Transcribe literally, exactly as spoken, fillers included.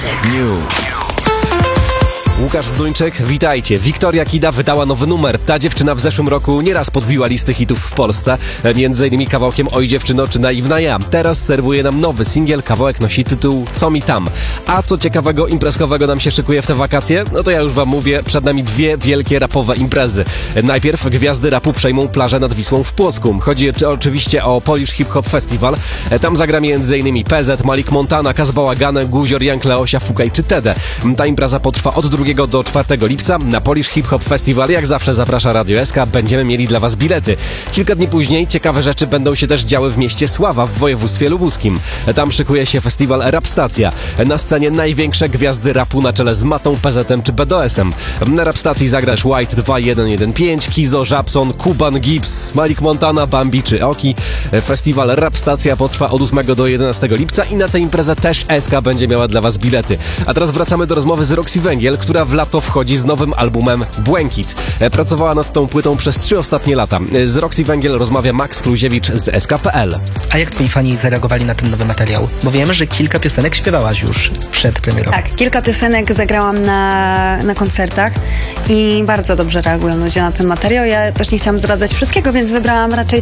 News. Łukasz Zduńczyk, witajcie. Wiktoria Kida wydała nowy numer. Ta dziewczyna w zeszłym roku nieraz podbiła listy hitów w Polsce. Między innymi kawałkiem Oj dziewczyno czy Naiwna ja. Teraz serwuje nam nowy singiel. Kawałek nosi tytuł Co mi tam. A co ciekawego imprezkowego nam się szykuje w te wakacje? No to ja już wam mówię, przed nami dwie wielkie rapowe imprezy. Najpierw gwiazdy rapu przejmą plażę nad Wisłą w Płocku. Chodzi oczywiście o Polish Hip Hop Festival. Tam zagra między innymi P Z, Malik Montana, Kaz Bałagany, Guzior, Young Leosia, Fukaj czy Tede. Ta impreza potrwa od drugiego do czwartego lipca. Na Polish Hip Hop Festival jak zawsze zaprasza Radio S K. Będziemy mieli dla was bilety. Kilka dni później ciekawe rzeczy będą się też działy w mieście Sława w województwie lubuskim. Tam szykuje się festiwal Rap Stacja. Na scenie największe gwiazdy rapu na czele z Matą, P Z-em czy B D O S-em. Na Rap Stacji zagrasz White dwa jeden jeden pięć, Kizo, Żabson, Kuban, Gibbs, Malik Montana, Bambi czy Oki. Festiwal Rap Stacja potrwa od ósmego do jedenastego lipca i na tę imprezę też S K będzie miała dla was bilety. A teraz wracamy do rozmowy z Roxy Węgiel, która w lato wchodzi z nowym albumem Błękit. Pracowała nad tą płytą przez trzy ostatnie lata. Z Roxy Węgiel rozmawia Max Kluziewicz z S K kropka P L. A jak twoi fani zareagowali na ten nowy materiał? Bo wiemy, że kilka piosenek śpiewałaś już przed premierą. Tak, kilka piosenek zagrałam na, na koncertach i bardzo dobrze reagują ludzie na ten materiał. Ja też nie chciałam zdradzać wszystkiego, więc wybrałam raczej